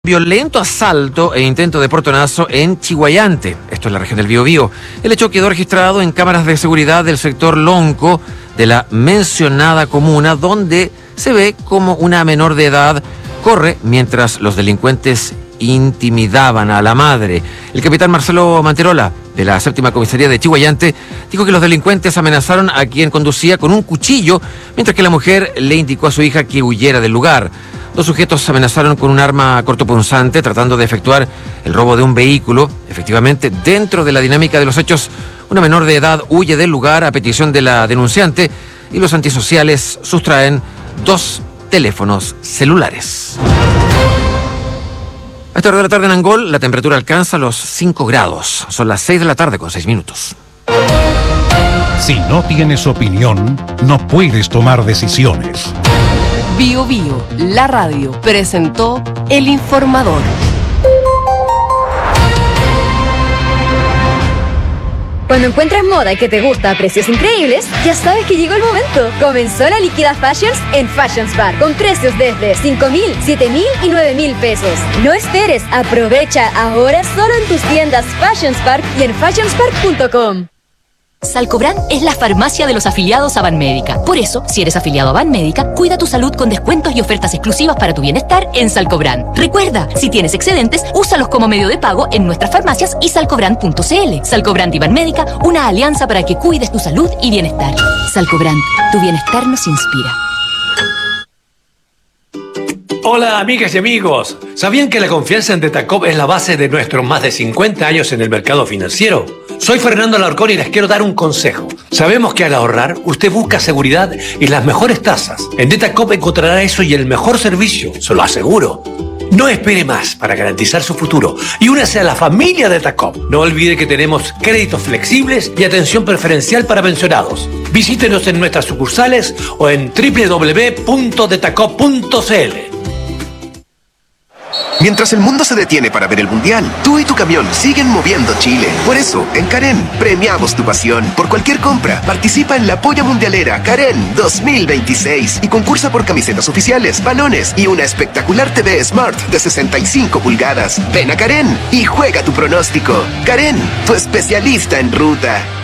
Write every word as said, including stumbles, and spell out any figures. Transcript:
Violento asalto e intento de portonazo en Chiguayante, esto es la región del Biobío. El hecho quedó registrado en cámaras de seguridad del sector Lonco de la mencionada comuna, donde se ve como una menor de edad corre mientras los delincuentes intimidaban a la madre. El capitán Marcelo Manterola, de la séptima comisaría de Chiguayante, dijo que los delincuentes amenazaron a quien conducía con un cuchillo, mientras que la mujer le indicó a su hija que huyera del lugar. Dos sujetos amenazaron con un arma cortopunzante tratando de efectuar el robo de un vehículo. Efectivamente, dentro de la dinámica de los hechos, una menor de edad huye del lugar a petición de la denunciante y los antisociales sustraen dos teléfonos celulares. A esta hora de la tarde en Angol, la temperatura alcanza los cinco grados. Son las seis de la tarde con seis minutos. Si no tienes opinión, no puedes tomar decisiones. Bio Bio, la radio, presentó El Informador. Cuando encuentras moda que te gusta a precios increíbles, ya sabes que llegó el momento. Comenzó la Liquida Fashions en Fashions Bar, con precios desde cinco mil, siete mil y nueve mil pesos. No esperes, aprovecha ahora solo en tus tiendas Fashions Park y en fashions park punto com. Salcobran es la farmacia de los afiliados a Banmédica. Por eso, si eres afiliado a Banmédica, cuida tu salud con descuentos y ofertas exclusivas para tu bienestar en Salcobran. Recuerda, si tienes excedentes, úsalos como medio de pago en nuestras farmacias y salcobran punto cl. Salcobran y Banmédica, una alianza para que cuides tu salud y bienestar. Salcobran, tu bienestar nos inspira. Hola amigas y amigos, ¿sabían que la confianza en Detacop es la base de nuestros más de cincuenta años en el mercado financiero? Soy Fernando Alarcón y les quiero dar un consejo. Sabemos que al ahorrar, usted busca seguridad y las mejores tasas. En Detacop encontrará eso y el mejor servicio, se lo aseguro. No espere más para garantizar su futuro y únase a la familia Detacop. No olvide que tenemos créditos flexibles y atención preferencial para pensionados. Visítenos en nuestras sucursales o en doble u doble u doble u punto detacop punto cl. Mientras el mundo se detiene para ver el Mundial, tú y tu camión siguen moviendo Chile. Por eso, en Karen, premiamos tu pasión. Por cualquier compra, participa en la Polla Mundialera Karen dos mil veintiséis y concursa por camisetas oficiales, balones y una espectacular T V Smart de sesenta y cinco pulgadas. Ven a Karen y juega tu pronóstico. Karen, tu especialista en ruta.